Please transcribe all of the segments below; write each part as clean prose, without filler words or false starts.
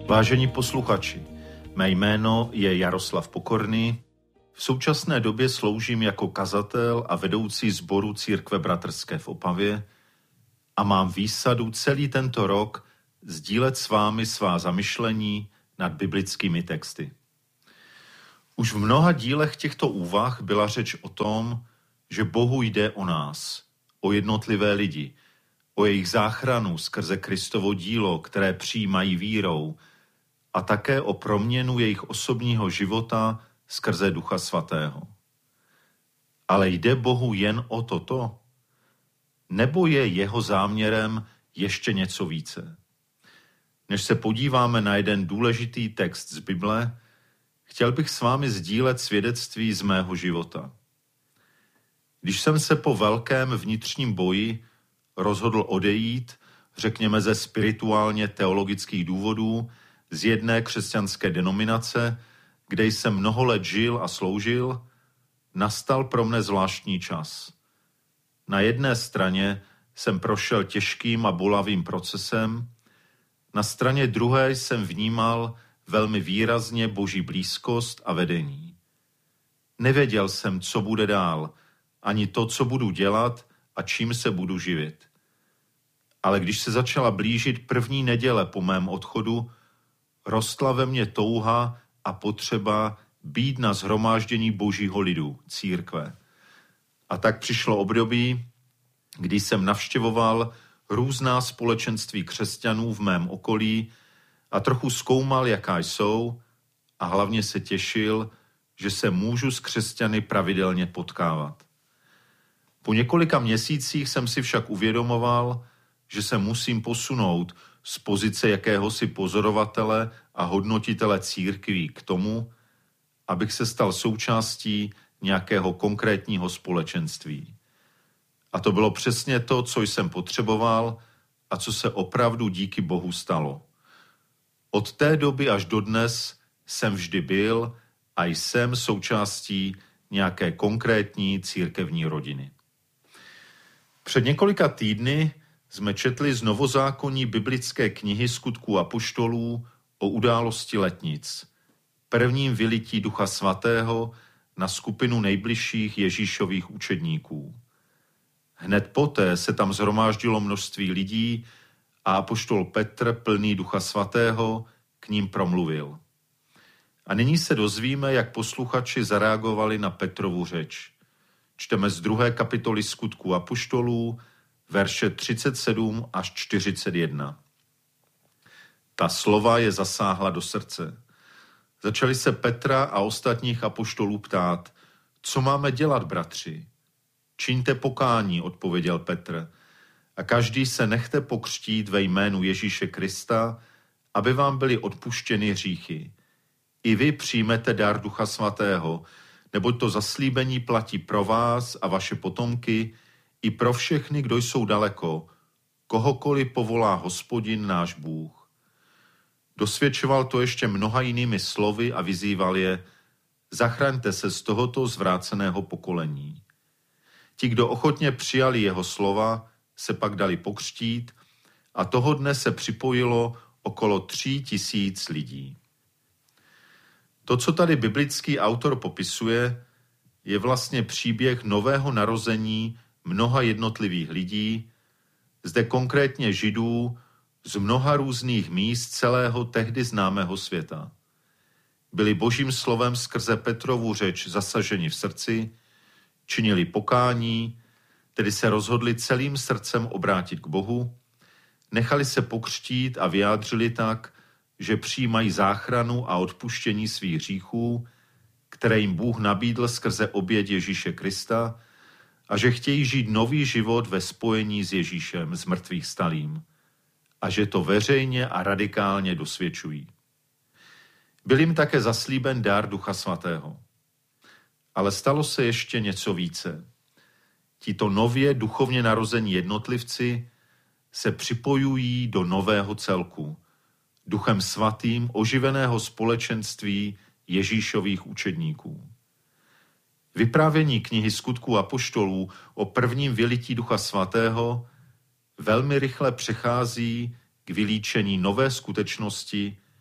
Vážení posluchači, mé jméno je Jaroslav Pokorný. V současné době sloužím jako kazatel a vedoucí sboru Církve bratrské v Opavě a mám výsadu celý tento rok sdílet s vámi svá zamyšlení nad biblickými texty. Už v mnoha dílech těchto úvah byla řeč o tom, že Bohu jde o nás, o jednotlivé lidi, o jejich záchranu skrze Kristovo dílo, které přijímají vírou, a také o proměnu jejich osobního života skrze Ducha Svatého. Ale jde Bohu jen o toto? Nebo je jeho záměrem ještě něco více? Než se podíváme na jeden důležitý text z Bible, chtěl bych s vámi sdílet svědectví z mého života. Když jsem se po velkém vnitřním boji rozhodl odejít, řekněme ze spirituálně teologických důvodů, z jedné křesťanské denominace, kde jsem mnoho let žil a sloužil, nastal pro mne zvláštní čas. Na jedné straně jsem prošel těžkým a bolavým procesem, na straně druhé jsem vnímal velmi výrazně Boží blízkost a vedení. Nevěděl jsem, co bude dál, ani to, co budu dělat a čím se budu živit. Ale když se začala blížit první neděle po mém odchodu, rostla ve mně touha a potřeba být na shromáždění Božího lidu, církve. A tak přišlo období, kdy jsem navštěvoval různá společenství křesťanů v mém okolí a trochu zkoumal, jaká jsou, a hlavně se těšil, že se můžu s křesťany pravidelně potkávat. Po několika měsících jsem si však uvědomoval, že se musím posunout z pozice jakéhosi pozorovatele a hodnotitele církví k tomu, abych se stal součástí nějakého konkrétního společenství. A to bylo přesně to, co jsem potřeboval a co se opravdu díky Bohu stalo. Od té doby až dodnes jsem vždy byl a jsem součástí nějaké konkrétní církevní rodiny. Před několika týdny jsme četli z novozákonní biblické knihy Skutků apoštolů o události letnic, prvním vylití Ducha Svatého na skupinu nejbližších Ježíšových učedníků. Hned poté se tam shromáždilo množství lidí a apoštol Petr, plný Ducha Svatého, k ním promluvil. A nyní se dozvíme, jak posluchači zareagovali na Petrovu řeč. Čteme z 2. kapitoly Skutků apoštolů, verše 37 až 41. Ta slova je zasáhla do srdce. Začali se Petra a ostatních apoštolů ptát, co máme dělat, bratři? Čiňte pokání, odpověděl Petr, a každý se nechte pokřtít ve jménu Ježíše Krista, aby vám byly odpuštěny hříchy. I vy přijmete dar Ducha Svatého, neboť to zaslíbení platí pro vás a vaše potomky, i pro všechny, kdo jsou daleko, kohokoliv povolá Hospodin náš Bůh. Dosvědčoval to ještě mnoha jinými slovy a vyzýval je, zachraňte se z tohoto zvráceného pokolení. Ti, kdo ochotně přijali jeho slova, se pak dali pokřtít a toho dne se připojilo okolo 3000 lidí. To, co tady biblický autor popisuje, je vlastně příběh nového narození mnoha jednotlivých lidí, zde konkrétně Židů z mnoha různých míst celého tehdy známého světa. Byli Božím slovem skrze Petrovu řeč zasaženi v srdci, činili pokání, tedy se rozhodli celým srdcem obrátit k Bohu, nechali se pokřtít a vyjádřili tak, že přijímají záchranu a odpuštění svých hříchů, které jim Bůh nabídl skrze oběť Ježíše Krista, a že chtějí žít nový život ve spojení s Ježíšem, z mrtvých stalým, a že to veřejně a radikálně dosvědčují. Byl jim také zaslíben dar Ducha Svatého. Ale stalo se ještě něco více. Tito nově duchovně narození jednotlivci se připojují do nového celku, Duchem Svatým oživeného společenství Ježíšových učedníků. Vyprávění knihy Skutků apoštolů o prvním vylití Ducha Svatého velmi rychle přechází k vylíčení nové skutečnosti,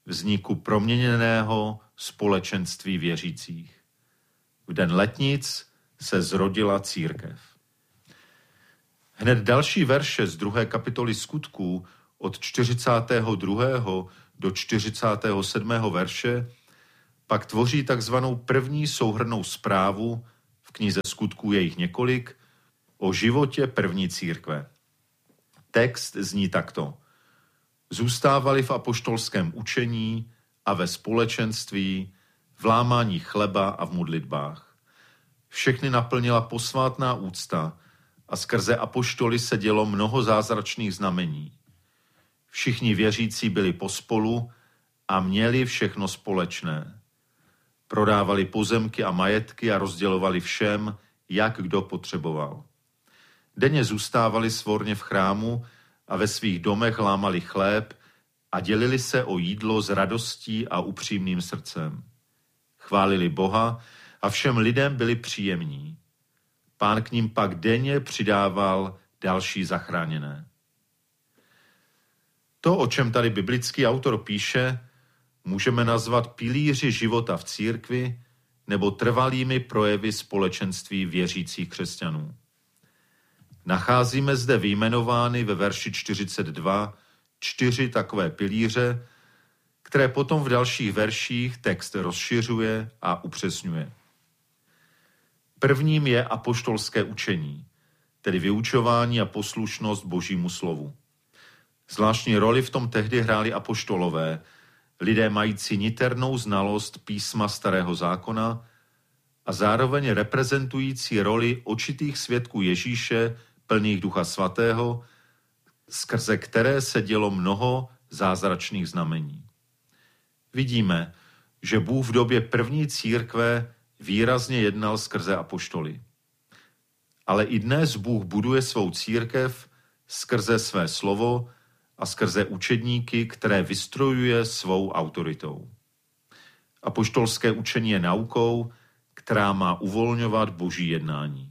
vzniku proměněného společenství věřících. V den letnic se zrodila církev. Hned další verše z 2. kapitoly Skutků od 42. do 47. verše pak tvoří takzvanou první souhrnnou zprávu, v knize Skutků je jich několik, o životě první církve. Text zní takto. Zůstávali v apoštolském učení a ve společenství, v lámání chleba a v modlitbách. Všechny naplnila posvátná úcta a skrze apoštoly se dělo mnoho zázračných znamení. Všichni věřící byli pospolu a měli všechno společné. Prodávali pozemky a majetky a rozdělovali všem, jak kdo potřeboval. Denně zůstávali svorně v chrámu a ve svých domech lámali chléb a dělili se o jídlo s radostí a upřímným srdcem. Chválili Boha a všem lidem byli příjemní. Pán k ním pak denně přidával další zachráněné. To, o čem tady biblický autor píše, můžeme nazvat pilíři života v církvi nebo trvalými projevy společenství věřících křesťanů. Nacházíme zde vyjmenovány ve verši 42 4 takové pilíře, které potom v dalších verších text rozšiřuje a upřesňuje. Prvním je apoštolské učení, tedy vyučování a poslušnost Božímu slovu. Zvláštní roli v tom tehdy hráli apoštolové, lidé mající niternou znalost písma Starého zákona a zároveň reprezentující roli očitých svědků Ježíše, plných Ducha Svatého, skrze které se dělo mnoho zázračných znamení. Vidíme, že Bůh v době první církve výrazně jednal skrze apoštoly. Ale i dnes Bůh buduje svou církev skrze své slovo a skrze učedníky, které vystrojuje svou autoritou. Apoštolské učení je naukou, která má uvolňovat Boží jednání.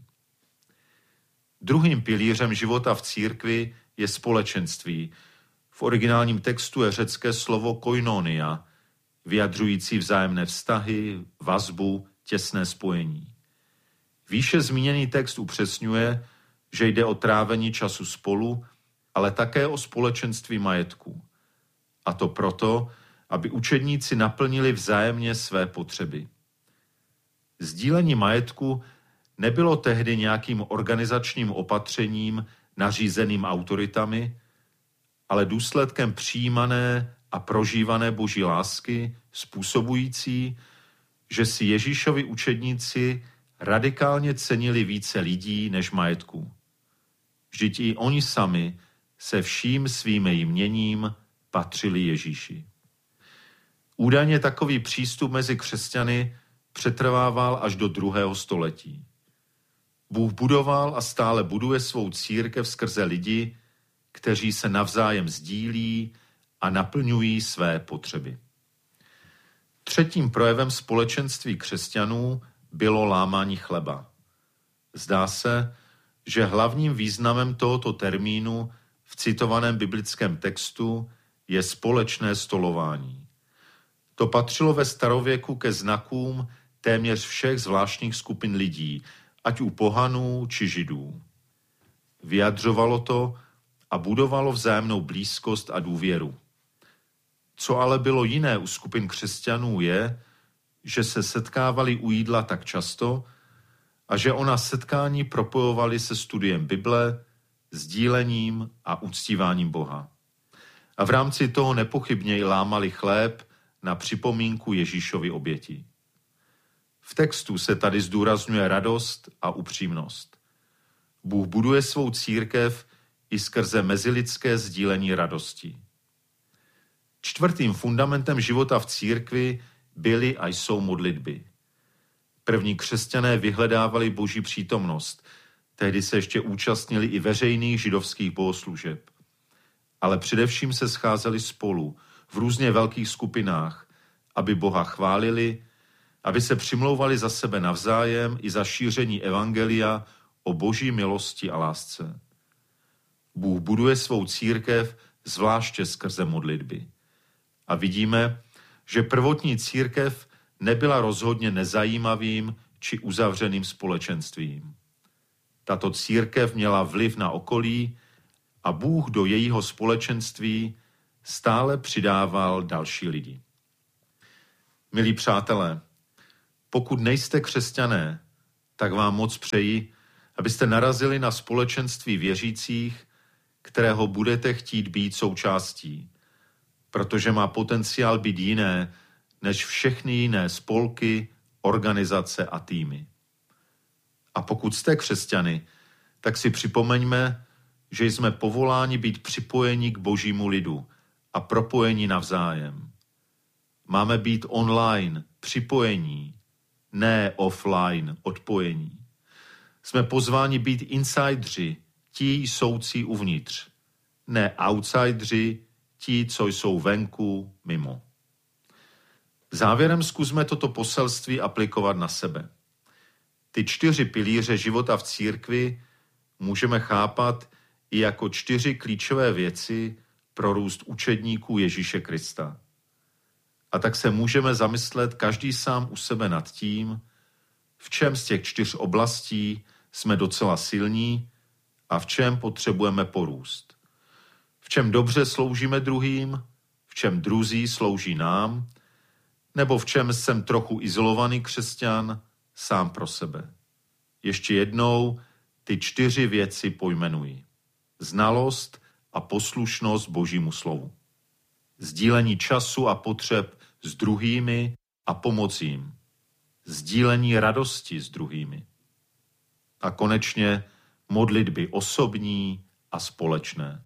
Druhým pilířem života v církvi je společenství. V originálním textu je řecké slovo koinonia, vyjadřující vzájemné vztahy, vazbu, těsné spojení. Výše zmíněný text upřesňuje, že jde o trávení času spolu, ale také o společenství majetku. A to proto, aby učedníci naplnili vzájemně své potřeby. Sdílení majetku nebylo tehdy nějakým organizačním opatřením nařízeným autoritami, ale důsledkem přijímané a prožívané Boží lásky, způsobující, že si Ježíšovi učedníci radikálně cenili více lidí než majetku. Vždyť i oni sami se vším svým jměním patřili Ježíši. Údajně takový přístup mezi křesťany přetrvával až do 2. století. Bůh budoval a stále buduje svou církev skrze lidi, kteří se navzájem sdílí a naplňují své potřeby. Třetím projevem společenství křesťanů bylo lámání chleba. Zdá se, že hlavním významem tohoto termínu v citovaném biblickém textu je společné stolování. To patřilo ve starověku ke znakům téměř všech zvláštních skupin lidí, ať u pohanů či židů. Vyjadřovalo to a budovalo vzájemnou blízkost a důvěru. Co ale bylo jiné u skupin křesťanů je, že se setkávali u jídla tak často a že ona setkání propojovali se studiem Bible, sdílením a uctíváním Boha. A v rámci toho nepochybně i lámali chléb na připomínku Ježíšovy oběti. V textu se tady zdůrazňuje radost a upřímnost. Bůh buduje svou církev i skrze mezilidské sdílení radosti. Čtvrtým fundamentem života v církvi byly a jsou modlitby. První křesťané vyhledávali Boží přítomnost, tehdy se ještě účastnili i veřejných židovských bohoslužeb. Ale především se scházeli spolu v různě velkých skupinách, aby Boha chválili, aby se přimlouvali za sebe navzájem i za šíření evangelia o Boží milosti a lásce. Bůh buduje svou církev zvláště skrze modlitby. A vidíme, že prvotní církev nebyla rozhodně nezajímavým či uzavřeným společenstvím. Tato církev měla vliv na okolí a Bůh do jejího společenství stále přidával další lidi. Milí přátelé, pokud nejste křesťané, tak vám moc přeji, abyste narazili na společenství věřících, kterého budete chtít být součástí, protože má potenciál být jiné než všechny jiné spolky, organizace a týmy. A pokud jste křesťany, tak si připomeňme, že jsme povoláni být připojeni k Božímu lidu a propojeni navzájem. Máme být online, připojení, ne offline, odpojení. Jsme pozváni být insidři, ti soucí uvnitř, ne outsidři, ti, co jsou venku, mimo. Závěrem zkusme toto poselství aplikovat na sebe. Ty 4 pilíře života v církvi můžeme chápat i jako 4 klíčové věci pro růst učedníků Ježíše Krista. A tak se můžeme zamyslet každý sám u sebe nad tím, v čem z těch 4 oblastí jsme docela silní a v čem potřebujeme porůst. V čem dobře sloužíme druhým, v čem druzí slouží nám, nebo v čem jsem trochu izolovaný křesťan sám pro sebe. Ještě jednou ty 4 věci pojmenuji. Znalost a poslušnost Božímu slovu. Sdílení času a potřeb s druhými a pomoc jim. Sdílení radosti s druhými. A konečně modlitby osobní a společné.